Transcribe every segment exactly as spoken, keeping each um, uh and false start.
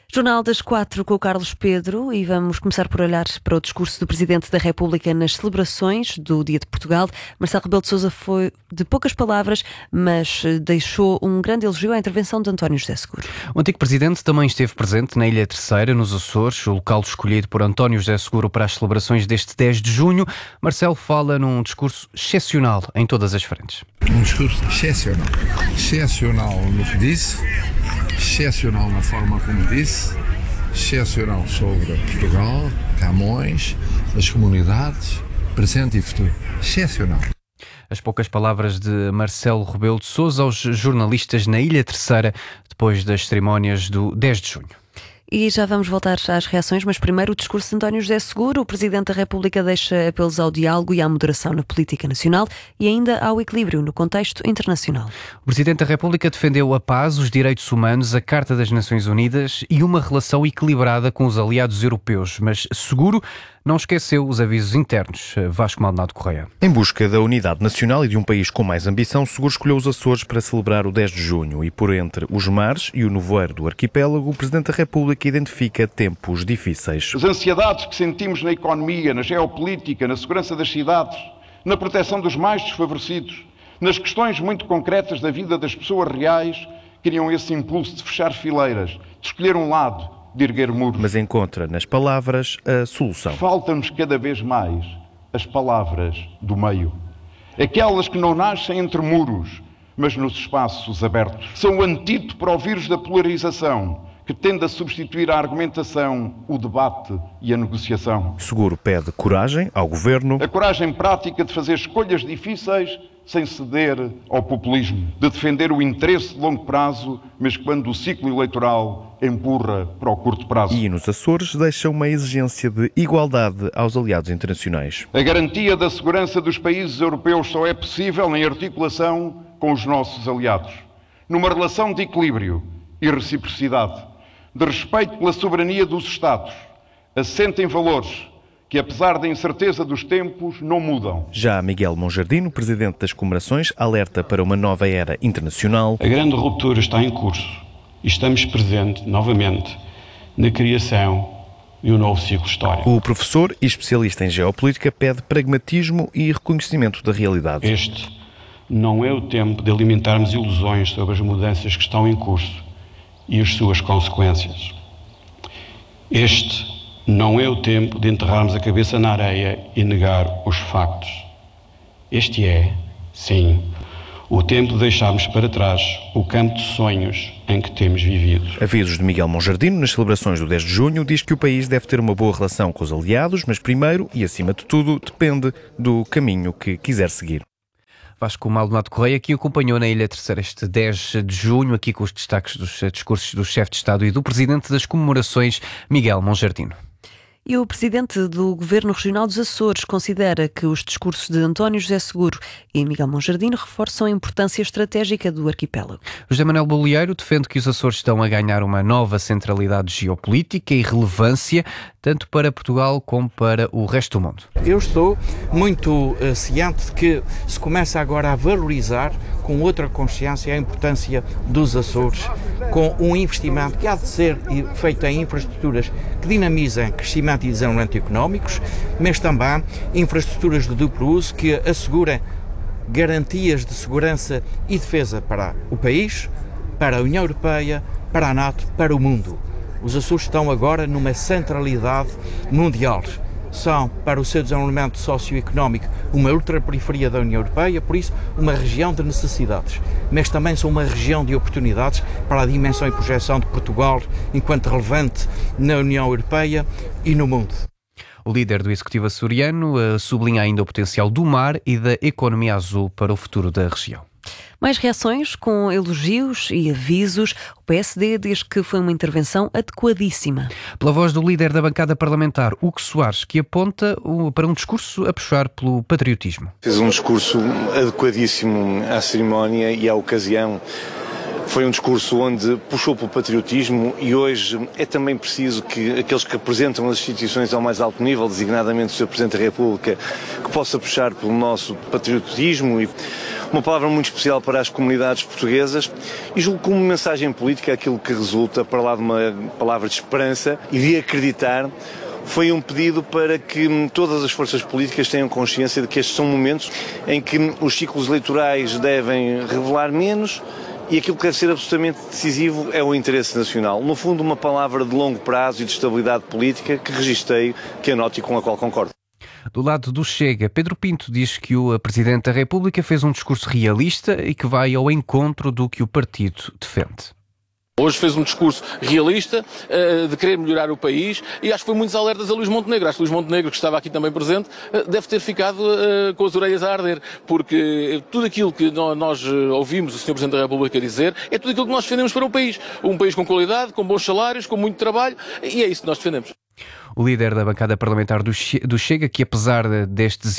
Jornal das Quatro com o Carlos Pedro, e vamos começar por olhar para o discurso do Presidente da República nas celebrações do Dia de Portugal. Marcelo Rebelo de Sousa foi de poucas palavras, mas deixou um grande elogio à intervenção de António José Seguro. O antigo Presidente também esteve presente na Ilha Terceira, nos Açores, o local escolhido por António José Seguro para as celebrações deste dez de junho. Marcelo fala num discurso excepcional em todas as frentes. Um discurso excepcional. Excepcional no que disse, excepcional na forma como disse, excepcional sobre Portugal, Camões, as comunidades, presente e futuro. Excepcional. As poucas palavras de Marcelo Rebelo de Sousa aos jornalistas na Ilha Terceira, depois das cerimónias do dez de junho. E já vamos voltar às reações, mas primeiro o discurso de António José Seguro. O Presidente da República deixa apelos ao diálogo e à moderação na política nacional e ainda ao equilíbrio no contexto internacional. O Presidente da República defendeu a paz, os direitos humanos, a Carta das Nações Unidas e uma relação equilibrada com os aliados europeus, mas Seguro não esqueceu os avisos internos. Vasco Maldonado Correia. Em busca da unidade nacional e de um país com mais ambição, Seguro escolheu os Açores para celebrar o dez de junho e, por entre os mares e o nevoeiro do arquipélago, o Presidente da República identifica tempos difíceis. As ansiedades que sentimos na economia, na geopolítica, na segurança das cidades, na proteção dos mais desfavorecidos, nas questões muito concretas da vida das pessoas reais, criam esse impulso de fechar fileiras, de escolher um lado, de erguer muros. Mas encontra nas palavras a solução. Faltam-nos cada vez mais as palavras do meio. Aquelas que não nascem entre muros, mas nos espaços abertos. São o antídoto para o vírus da polarização, que tende a substituir a argumentação, o debate e a negociação. Seguro pede coragem ao Governo. A coragem prática de fazer escolhas difíceis sem ceder ao populismo, de defender o interesse de longo prazo, mas quando o ciclo eleitoral empurra para o curto prazo. E nos Açores deixa uma exigência de igualdade aos aliados internacionais. A garantia da segurança dos países europeus só é possível em articulação com os nossos aliados, numa relação de equilíbrio e reciprocidade, de respeito pela soberania dos Estados, assente em valores que, apesar da incerteza dos tempos, não mudam. Já Miguel Monjardino, Presidente das Comemorações, alerta para uma nova era internacional. A grande ruptura está em curso e estamos presentes, novamente, na criação de um novo ciclo histórico. O professor e especialista em geopolítica pede pragmatismo e reconhecimento da realidade. Este não é o tempo de alimentarmos ilusões sobre as mudanças que estão em curso e as suas consequências. Este não é o tempo de enterrarmos a cabeça na areia e negar os factos. Este é, sim, o tempo de deixarmos para trás o campo de sonhos em que temos vivido. Avisos de Miguel Monjardino nas celebrações do dez de junho diz que o país deve ter uma boa relação com os aliados, mas primeiro e acima de tudo depende do caminho que quiser seguir. Vasco Maldonado Correia, que acompanhou na Ilha Terceira este dez de junho, aqui com os destaques dos discursos do chefe de Estado e do Presidente das Comemorações, Miguel Monjardino. E o Presidente do Governo Regional dos Açores considera que os discursos de António José Seguro e Miguel Monjardino reforçam a importância estratégica do arquipélago. José Manuel Bolieiro defende que os Açores estão a ganhar uma nova centralidade geopolítica e relevância, tanto para Portugal como para o resto do mundo. Eu estou muito uh, ciente de que se começa agora a valorizar com outra consciência a importância dos Açores, com um investimento que há de ser feito em infraestruturas que dinamizem crescimento e desenvolvimento económicos, mas também infraestruturas de duplo uso que assegurem garantias de segurança e defesa para o país, para a União Europeia, para a NATO, para o mundo. Os Açores estão agora numa centralidade mundial. São, para o seu desenvolvimento socioeconómico, uma ultraperiferia da União Europeia, por isso, uma região de necessidades, mas também são uma região de oportunidades para a dimensão e projeção de Portugal enquanto relevante na União Europeia e no mundo. O líder do Executivo açoriano uh, sublinha ainda o potencial do mar e da economia azul para o futuro da região. Mais reações com elogios e avisos. O P S D diz que foi uma intervenção adequadíssima. Pela voz do líder da bancada parlamentar, Hugo Soares, que aponta para um discurso a puxar pelo patriotismo. Fez um discurso adequadíssimo à cerimónia e à ocasião. Foi um discurso onde puxou pelo patriotismo e hoje é também preciso que aqueles que representam as instituições ao mais alto nível, designadamente o senhor Presidente da República, que possa puxar pelo nosso patriotismo. E uma palavra muito especial para as comunidades portuguesas e julgo como mensagem política aquilo que resulta, para lá de uma palavra de esperança e de acreditar, foi um pedido para que todas as forças políticas tenham consciência de que estes são momentos em que os ciclos eleitorais devem revelar menos e aquilo que deve ser absolutamente decisivo é o interesse nacional. No fundo, uma palavra de longo prazo e de estabilidade política que registrei, que anoto e com a qual concordo. Do lado do Chega, Pedro Pinto diz que o Presidente da República fez um discurso realista e que vai ao encontro do que o partido defende. Hoje fez um discurso realista uh, de querer melhorar o país e acho que foi muitos alertas a Luís Montenegro. Acho que Luís Montenegro, que estava aqui também presente, uh, deve ter ficado uh, com as orelhas a arder, porque tudo aquilo que nós uh, ouvimos o senhor Presidente da República dizer é tudo aquilo que nós defendemos para o país. Um país com qualidade, com bons salários, com muito trabalho, e é isso que nós defendemos. O líder da bancada parlamentar do Chega, que apesar destes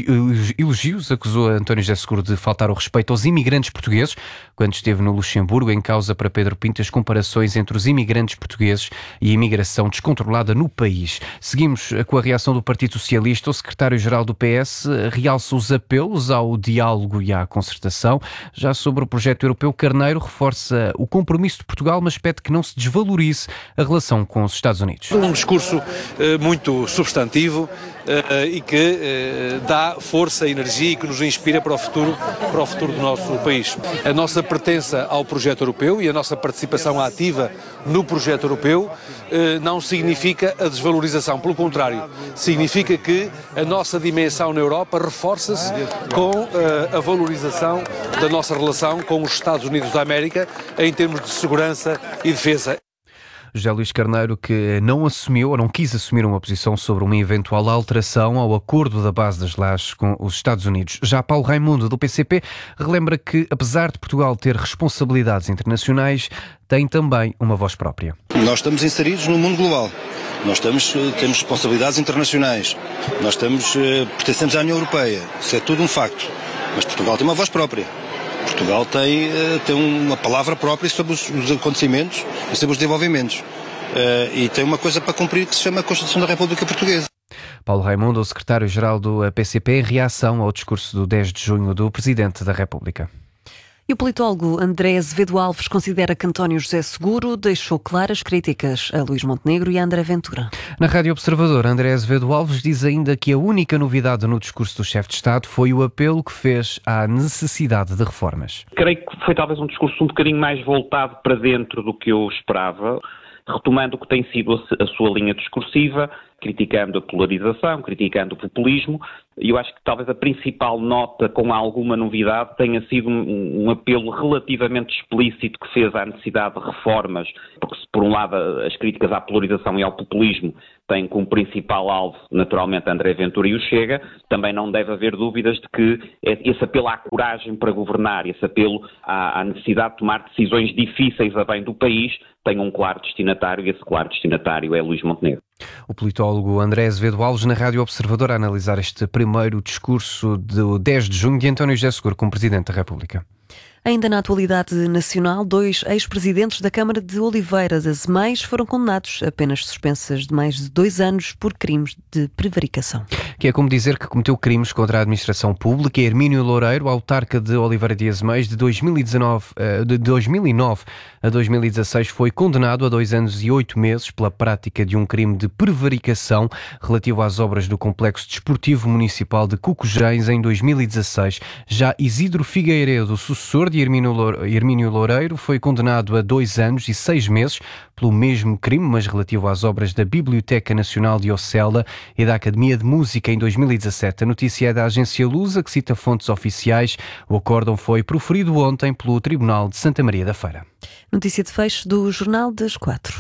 elogios, acusou António José Seguro de faltar o respeito aos imigrantes portugueses, quando esteve no Luxemburgo, em causa para Pedro Pinto as comparações entre os imigrantes portugueses e a imigração descontrolada no país. Seguimos com a reação do Partido Socialista. O secretário-geral do P S realça os apelos ao diálogo e à concertação. Já sobre o projeto europeu, Carneiro reforça o compromisso de Portugal, mas pede que não se desvalorize a relação com os Estados Unidos. Um discurso uh, muito substantivo uh, e que uh, dá força, energia e que nos inspira para o futuro, para o futuro do nosso país. A nossa pertença ao projeto europeu e a nossa participação ativa no projeto europeu uh, não significa a desvalorização, pelo contrário, significa que a nossa dimensão na Europa reforça-se com uh, a valorização da nossa relação com os Estados Unidos da América em termos de segurança e defesa. José Luís Carneiro, que não assumiu ou não quis assumir uma posição sobre uma eventual alteração ao acordo da base das lajes com os Estados Unidos. Já Paulo Raimundo, do P C P, relembra que, apesar de Portugal ter responsabilidades internacionais, tem também uma voz própria. Nós estamos inseridos no mundo global. Nós estamos, temos responsabilidades internacionais. Nós estamos, pertencemos à União Europeia. Isso é tudo um facto. Mas Portugal tem uma voz própria. Portugal tem, tem uma palavra própria sobre os, os acontecimentos e sobre os desenvolvimentos. Uh, e tem uma coisa para cumprir que se chama a Constituição da República Portuguesa. Paulo Raimundo, o secretário-geral do P C P, em reação ao discurso do dez de junho do Presidente da República. E o politólogo André Azevedo Alves considera que António José Seguro deixou claras críticas a Luís Montenegro e a André Ventura. Na Rádio Observador, André Azevedo Alves diz ainda que a única novidade no discurso do chefe de Estado foi o apelo que fez à necessidade de reformas. Creio que foi talvez um discurso um bocadinho mais voltado para dentro do que eu esperava, retomando o que tem sido a sua linha discursiva, criticando a polarização, criticando o populismo. E eu acho que talvez a principal nota com alguma novidade tenha sido um, um apelo relativamente explícito que fez à necessidade de reformas, porque se por um lado as críticas à polarização e ao populismo têm como principal alvo naturalmente André Ventura e o Chega, também não deve haver dúvidas de que esse apelo à coragem para governar, esse apelo à, à necessidade de tomar decisões difíceis a bem do país, tem um claro destinatário e esse claro destinatário é Luís Montenegro. O politólogo André Azevedo Alves na Rádio Observador a analisar este primeiro discurso do dez de junho de António José Seguro como Presidente da República. Ainda na atualidade nacional, dois ex-presidentes da Câmara de Oliveira das Meias foram condenados a penas suspensas de mais de dois anos por crimes de prevaricação. Que é como dizer que cometeu crimes contra a administração pública. Hermínio Loureiro, autarca de Oliveira das Meias, de dois mil e dezanove, de dois mil e nove a dois mil e dezasseis, foi condenado a dois anos e oito meses pela prática de um crime de prevaricação relativo às obras do Complexo Desportivo Municipal de Cucujães em dois mil e dezasseis. Já Isidro Figueiredo, sucessor de Hermínio Loureiro, foi condenado a dois anos e seis meses pelo mesmo crime, mas relativo às obras da Biblioteca Nacional de Ocela e da Academia de Música em dois mil e dezassete. A notícia é da agência Lusa, que cita fontes oficiais. O acórdão foi proferido ontem pelo Tribunal de Santa Maria da Feira. Notícia de fecho do Jornal das Quatro.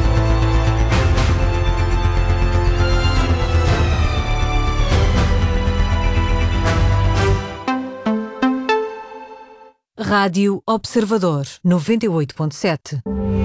Rádio Observador, noventa e oito ponto sete.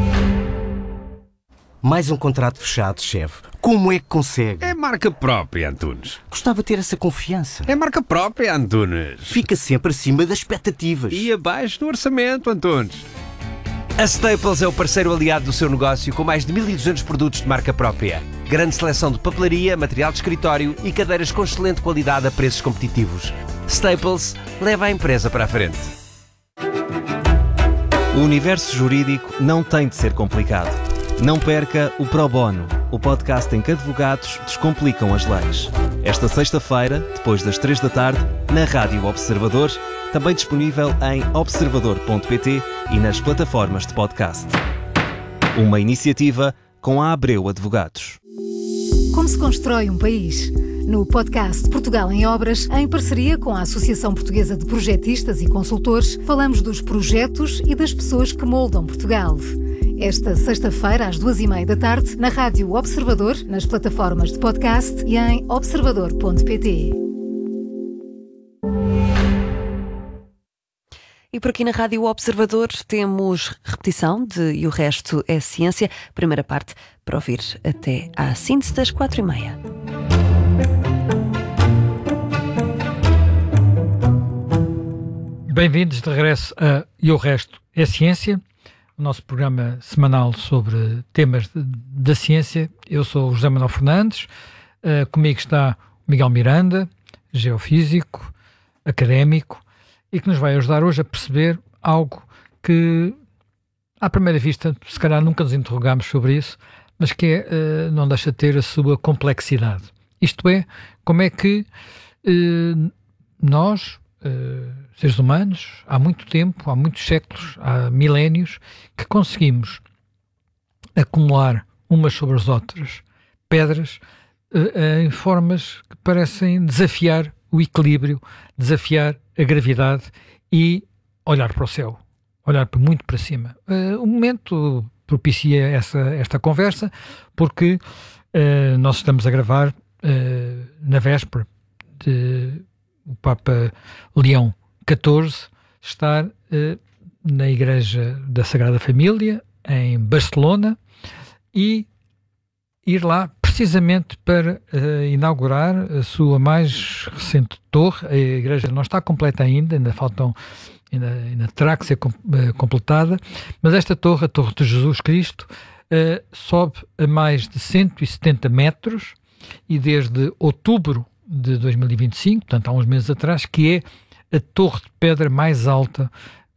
Mais um contrato fechado, chefe. Como é que consegue? É marca própria, Antunes. Gostava de ter essa confiança. É marca própria, Antunes. Fica sempre acima das expectativas. E abaixo do orçamento, Antunes. A Staples é o parceiro aliado do seu negócio com mais de mil e duzentos produtos de marca própria. Grande seleção de papelaria, material de escritório e cadeiras com excelente qualidade a preços competitivos. Staples leva a empresa para a frente. O universo jurídico não tem de ser complicado. Não perca o Pro Bono, o podcast em que advogados descomplicam as leis. Esta sexta-feira, depois das três da tarde, na Rádio Observador, também disponível em observador ponto pt e nas plataformas de podcast. Uma iniciativa com a Abreu Advogados. Como se constrói um país? No podcast Portugal em Obras, em parceria com a Associação Portuguesa de Projetistas e Consultores, falamos dos projetos e das pessoas que moldam Portugal. Esta sexta-feira, às duas e meia da tarde, na Rádio Observador, nas plataformas de podcast e em observador ponto pt. E por aqui na Rádio Observador temos repetição de E o Resto é Ciência, primeira parte, para ouvir até à síntese das quatro e meia. Bem-vindos de regresso a E o Resto é Ciência, o nosso programa semanal sobre temas de, da ciência. Eu sou o José Manuel Fernandes, uh, comigo está o Miguel Miranda, geofísico, académico, e que nos vai ajudar hoje a perceber algo que, à primeira vista, se calhar nunca nos interrogámos sobre isso, mas que é, uh, não deixa de ter a sua complexidade. Isto é, como é que uh, nós... Uh, seres humanos, há muito tempo, há muitos séculos, há milénios, que conseguimos acumular umas sobre as outras pedras uh, em formas que parecem desafiar o equilíbrio, desafiar a gravidade e olhar para o céu, olhar muito para cima. Uh, o momento propicia essa, esta conversa, porque uh, nós estamos a gravar uh, na véspera de o Papa Leão catorze estar uh, na Igreja da Sagrada Família, em Barcelona, e ir lá precisamente para uh, inaugurar a sua mais recente torre. A igreja não está completa ainda, ainda faltam, ainda, ainda terá que ser com, uh, completada, mas esta torre, a Torre de Jesus Cristo, uh, sobe a mais de cento e setenta metros e desde outubro de dois mil e vinte e cinco, portanto há uns meses atrás, que é a torre de pedra mais alta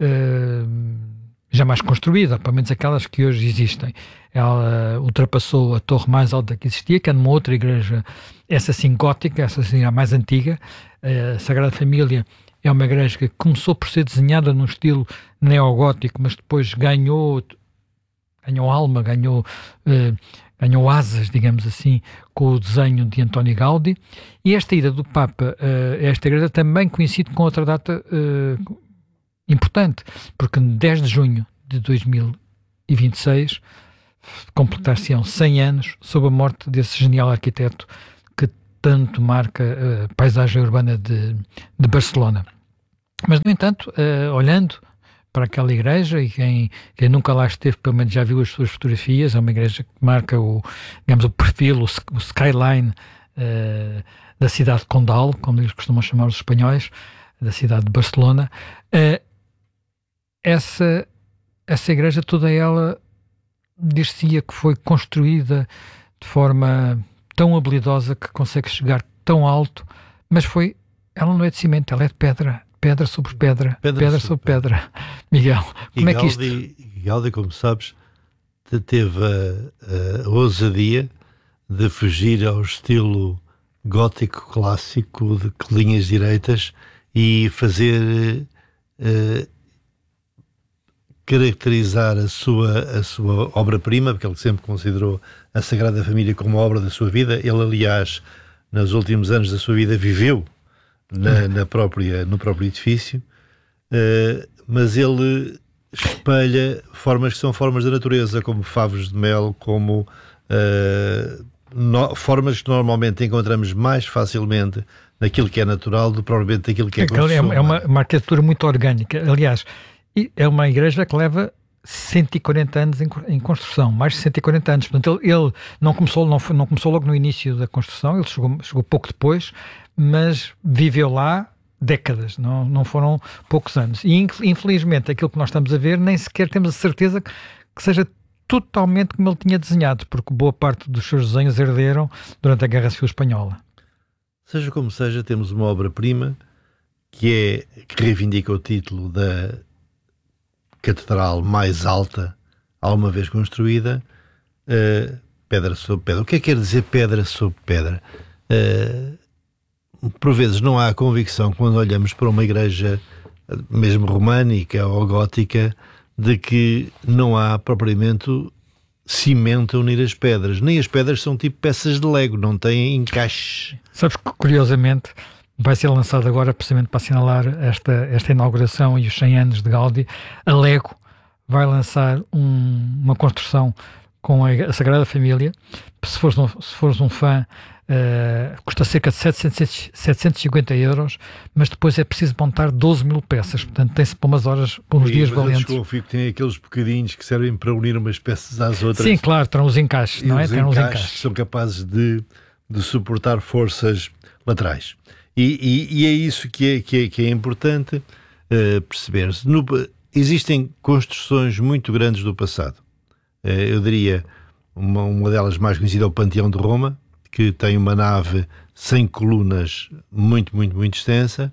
uh, jamais construída, pelo menos aquelas que hoje existem. Ela uh, ultrapassou a torre mais alta que existia, que é numa outra igreja, essa sim gótica, essa sim a mais antiga. Uh, a Sagrada Família é uma igreja que começou por ser desenhada num estilo neogótico, mas depois ganhou, ganhou alma, ganhou... Uh, ganhou asas, digamos assim, com o desenho de António Gaudí, e esta ida do Papa a uh, esta igreja também coincide com outra data uh, importante, porque no dez de junho de dois mil e vinte e seis completar-se-ão cem anos sob a morte desse genial arquiteto que tanto marca a paisagem urbana de, de Barcelona. Mas, no entanto, uh, olhando para aquela igreja, e quem, quem nunca lá esteve, pelo menos já viu as suas fotografias, é uma igreja que marca o, digamos, o perfil, o, o skyline uh, da cidade de Condal, como eles costumam chamar os espanhóis, da cidade de Barcelona. Uh, essa, essa igreja, toda ela, dir-se-ia que foi construída de forma tão habilidosa que consegue chegar tão alto, mas foi, ela não é de cimento, ela é de pedra. Pedra sobre pedra, pedra, pedra sobre pedra. pedra. Miguel, como e é que isto... Gaudí, Gaudí, como sabes, teve a, a ousadia de fugir ao estilo gótico clássico de linhas direitas e fazer uh, caracterizar a sua, a sua obra-prima, porque ele sempre considerou a Sagrada Família como a obra da sua vida. Ele, aliás, nos últimos anos da sua vida viveu Na, na própria, no próprio edifício, uh, mas ele espelha formas que são formas da natureza, como favos de mel, como uh, no, formas que normalmente encontramos mais facilmente naquilo que é natural do que provavelmente naquilo que é construção. É, é uma, uma arquitetura muito orgânica. Aliás, é uma igreja que leva cento e quarenta anos em, em construção, mais de cento e quarenta anos. Portanto, ele, ele não, começou, não, não começou logo no início da construção, ele chegou, chegou pouco depois, mas viveu lá décadas, não, não foram poucos anos. E infelizmente aquilo que nós estamos a ver nem sequer temos a certeza que, que seja totalmente como ele tinha desenhado, porque boa parte dos seus desenhos herderam durante a Guerra Civil Espanhola. Seja como seja, temos uma obra-prima que, é, que reivindica o título da catedral mais alta alguma vez construída, uh, pedra sobre pedra. O que é que quer dizer pedra sobre pedra? Uh, por vezes não há convicção, quando olhamos para uma igreja mesmo românica ou gótica, de que não há propriamente cimento a unir as pedras. Nem as pedras são tipo peças de Lego, não têm encaixe. Sabes que, curiosamente, vai ser lançado agora, precisamente para assinalar esta, esta inauguração e os cem anos de Gaudí, a Lego vai lançar um, uma construção com a, a Sagrada Família. Se fores um, se fores um fã, uh, custa cerca de setecentos, setecentos e cinquenta euros, mas depois é preciso montar doze mil peças, portanto tem-se para umas horas, para uns e, dias mas valentes. Eu desconfio que tem aqueles bocadinhos que servem para unir umas peças às outras. Sim, claro, terão os encaixes, não é? Os Terão encaixes, os encaixes são capazes de, de suportar forças laterais. E, e, e é isso que é, que é, que é importante uh, perceber-se. No, existem construções muito grandes do passado. Uh, eu diria, uma, uma delas mais conhecida é o Panteão de Roma, que tem uma nave sem colunas muito, muito, muito extensa.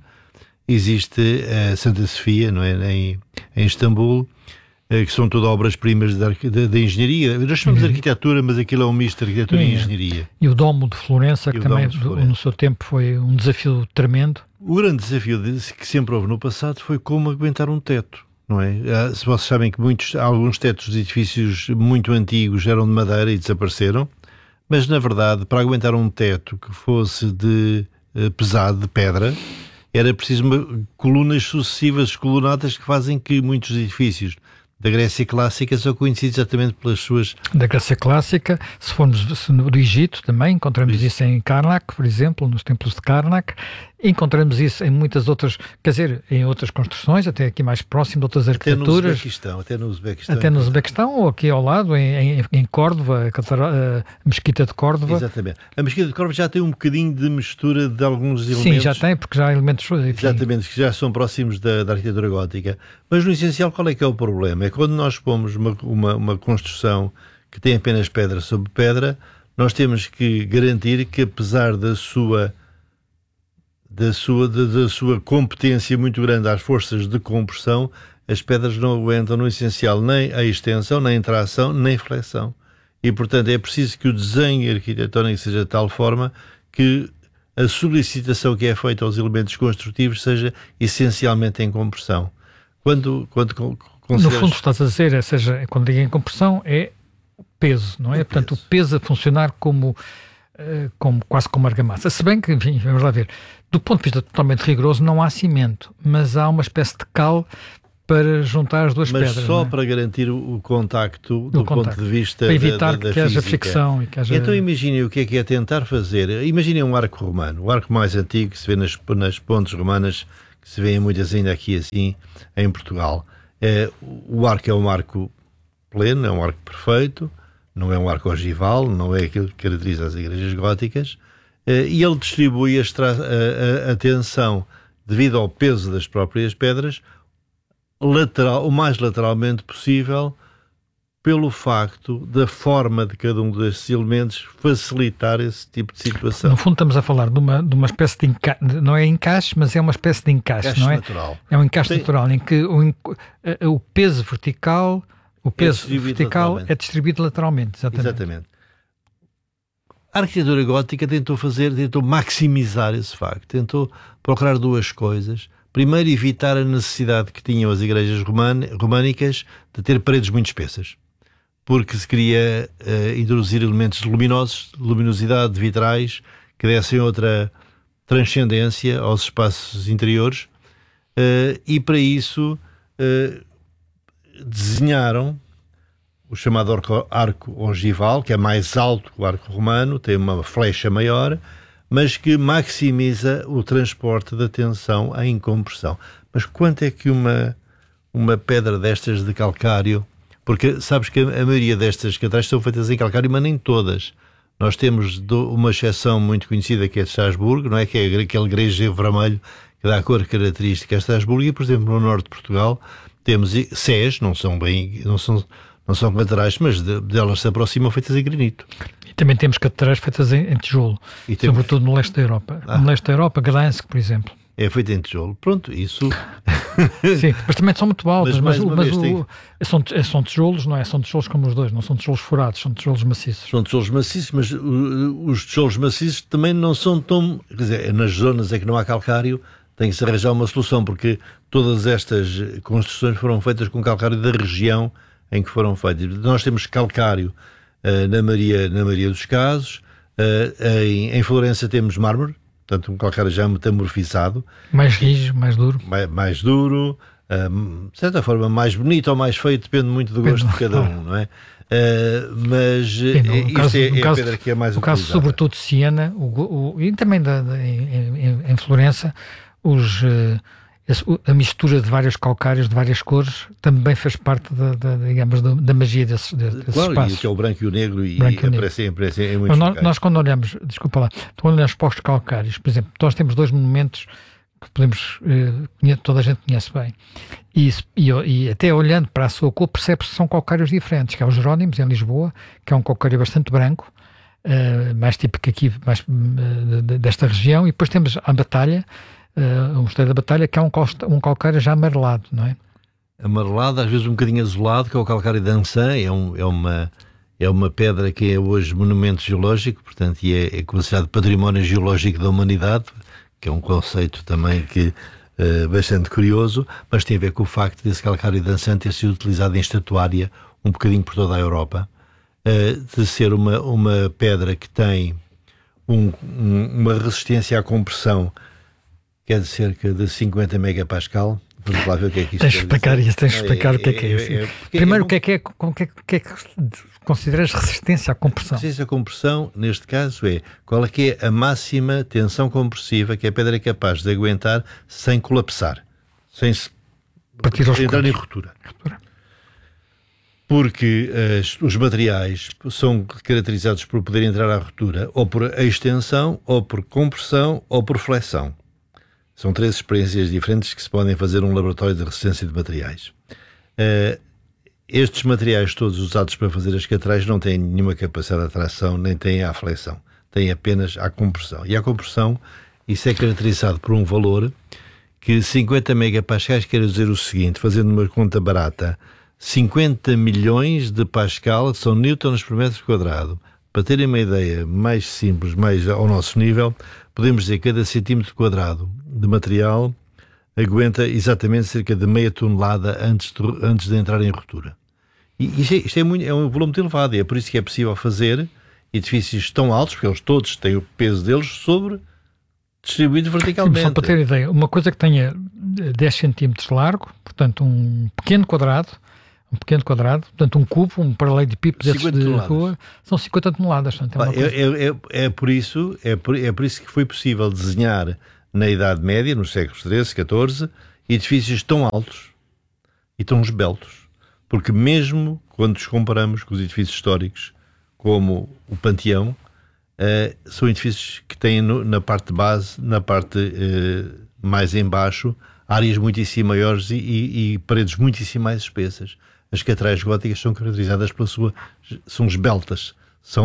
Existe a Santa Sofia, não é? em, em Istambul, que são todas obras-primas da engenharia. Nós chamamos de arquitetura, mas aquilo é um misto de arquitetura Sim, e engenharia. E o Domo de Florença, que também Florença. no seu tempo foi um desafio tremendo. O grande desafio que sempre houve no passado foi como aguentar um teto, não é? Se vocês sabem que muitos, alguns tetos de edifícios muito antigos eram de madeira e desapareceram, mas na verdade, para aguentar um teto que fosse de uh, pesado, de pedra, era preciso uma, colunas sucessivas, colunadas, que fazem que muitos edifícios da Grécia Clássica são conhecidos exatamente pelas suas... Da Grécia Clássica, se formos se no, do Egito também, encontramos isso. isso em Karnak, por exemplo, nos templos de Karnak, encontramos isso em muitas outras, quer dizer, em outras construções, até aqui mais próximo de outras até arquiteturas. No Uzbequistão, até no Uzbequistão. Até no Uzbequistão, ou aqui ao lado, em, em, em Córdoba, a, a Mesquita de Córdoba. Exatamente. A Mesquita de Córdoba já tem um bocadinho de mistura de alguns elementos. Sim, já tem, porque já há elementos... Enfim. Exatamente, que já são próximos da, da arquitetura gótica. Mas no essencial, qual é que é o problema? É quando nós pomos uma, uma, uma construção que tem apenas pedra sobre pedra, nós temos que garantir que, apesar da sua... Da sua, da, da sua competência muito grande às forças de compressão, as pedras não aguentam no essencial nem a extensão, nem a tração, nem a flexão. E, portanto, é preciso que o desenho arquitetónico seja de tal forma que a solicitação que é feita aos elementos construtivos seja essencialmente em compressão. Quando, quando consideras... No fundo, estás a dizer, é, seja, quando digo em compressão, é o peso, não é? O Portanto, peso. o peso a funcionar como... Como, quase como argamassa. Se bem que, enfim, vamos lá ver, do ponto de vista totalmente rigoroso, não há cimento, mas há uma espécie de cal para juntar as duas mas pedras. Mas só não é? para garantir o, o contacto do o contacto. ponto de vista para evitar da, da, da que haja física. fricção. E que haja... Então imaginem o que é que é tentar fazer. Imaginem um arco romano, o arco mais antigo que se vê nas, nas pontes romanas, que se vêem muitas ainda aqui assim, em Portugal. É, o arco é um arco pleno, é um arco perfeito, não é um arco ogival, não é aquilo que caracteriza as igrejas góticas, e ele distribui a, a, a, a tensão, devido ao peso das próprias pedras, lateral, o mais lateralmente possível, pelo facto da forma de cada um desses elementos facilitar esse tipo de situação. No fundo estamos a falar de uma, de uma espécie de encaixe, não é encaixe, mas é uma espécie de encaixe, encaixe não é? Natural. É um encaixe Tem... natural, em que o, o peso vertical... O peso é vertical é distribuído lateralmente, exatamente. exatamente. A arquitetura gótica tentou fazer, tentou maximizar esse facto, tentou procurar duas coisas. Primeiro, evitar a necessidade que tinham as igrejas românicas de ter paredes muito espessas, porque se queria uh, introduzir elementos luminosos, luminosidade, de vitrais, que dessem outra transcendência aos espaços interiores, uh, e para isso... Uh, desenharam o chamado arco, arco ogival, que é mais alto que o arco romano, tem uma flecha maior, mas que maximiza o transporte da tensão em compressão. Mas quanto é que uma, uma pedra destas de calcário, porque sabes que a, a maioria destas catedrals são feitas em calcário, mas nem todas. Nós temos do, uma exceção muito conhecida que é de Estrasburgo, não é? Que é aquele grego vermelho que dá a cor característica a Estrasburgo, e, por exemplo, no norte de Portugal temos sés, não são bem, não são, não são catedrais, mas de, delas se aproximam feitas em granito. E também temos catedrais feitas em, em tijolo, e temos... sobretudo no leste da Europa. Ah. No leste da Europa, Gdansk, por exemplo. é feita em tijolo. Pronto, isso... Sim, mas também são muito altas, mas, mas, mas o, tem... são, são tijolos, não é? São tijolos como os dois, não são tijolos furados, são tijolos maciços. São tijolos maciços, mas uh, os tijolos maciços também não são tão... Quer dizer, nas zonas em que não há calcário, tem que se arranjar uma solução, porque todas estas construções foram feitas com calcário da região em que foram feitas. Nós temos calcário uh, na, Maria, na Maria dos Casos, uh, em, em Florença temos mármore, portanto um calcário já metamorfizado. Mais rijo, mais duro. Mais, mais duro, uh, de certa forma mais bonito ou mais feio, depende muito do gosto de cada um, não é? Uh, mas Sim, no, isto caso, é, é caso, a pedra que é mais utilizada. No caso, sobretudo de Siena, o, o, e também da, da, em, em Florença, os, uh, esse, a mistura de vários calcários de várias cores também fez parte da, da, digamos, da, da magia desses, desses claro, espaços. E que é o branco e o negro e aparecem, aparecem em nós, muitos locais. Nós quando olhamos, desculpa lá, quando olhamos para os calcários, por exemplo, nós temos dois monumentos que podemos, uh, toda a gente conhece bem, e, e, e até olhando para a sua cor percebe-se que são calcários diferentes, que é o Jerónimos em Lisboa, que é um calcário bastante branco, uh, mais típico aqui, mais uh, desta região, e depois temos a Batalha, Uh, o Mosteiro da Batalha, que é um, um calcário já amarelado, não é? Amarelado, às vezes um bocadinho azulado, que é o calcário de Ançã, é, um, é, uma, é uma pedra que é hoje monumento geológico, portanto, e é, é considerado património geológico da humanidade, que é um conceito também que uh, bastante curioso, mas tem a ver com o facto desse calcário de Ançã ter sido utilizado em estatuária um bocadinho por toda a Europa, uh, de ser uma, uma pedra que tem um, um, uma resistência à compressão que é de cerca de cinquenta megapascal. Vamos lá ver o que é que isto Tens de explicar isso, tens de explicar é, o que é que é isso. É, é, é, Primeiro, o que é que é, o que é, o que é que consideras resistência à compressão? Resistência à compressão, neste caso, é qual é que é a máxima tensão compressiva que a pedra é capaz de aguentar sem colapsar, sem se entrar em ruptura. ruptura. Porque as, os materiais são caracterizados por poderem entrar à ruptura ou por extensão, ou por compressão, ou por flexão. São três experiências diferentes que se podem fazer num laboratório de resistência de materiais. Uh, estes materiais todos usados para fazer as catedrais não têm nenhuma capacidade de atração, nem têm a flexão. Têm apenas a compressão. E a compressão, isso é caracterizado por um valor que cinquenta megapascais quer dizer o seguinte, fazendo uma conta barata, cinquenta milhões de pascal são newtons por metro quadrado. Para terem uma ideia mais simples, mais ao nosso nível, podemos dizer que cada centímetro quadrado de material aguenta exatamente cerca de meia tonelada antes de, antes de entrar em ruptura. E isto, é, isto é, muito, é um volume muito elevado, e é por isso que é possível fazer edifícios tão altos, porque eles todos têm o peso deles sobre, distribuídos verticalmente. Sim, só para ter ideia, uma coisa que tenha dez centímetros de largo, portanto um pequeno quadrado, um pequeno quadrado, portanto um cubo, um paralelepípedo desses de rua, são cinquenta toneladas. Portanto, é, uma coisa... é, é, é, por isso, é, por, é por isso que foi possível desenhar na Idade Média, nos séculos treze, catorze, edifícios tão altos e tão esbeltos. Porque mesmo quando os comparamos com os edifícios históricos, como o Panteão, uh, são edifícios que têm no, na parte de base, na parte uh, mais em baixo, áreas muitíssimo maiores e, e, e paredes muitíssimo mais espessas. As catedrais góticas são caracterizadas pela sua... são esbeltas.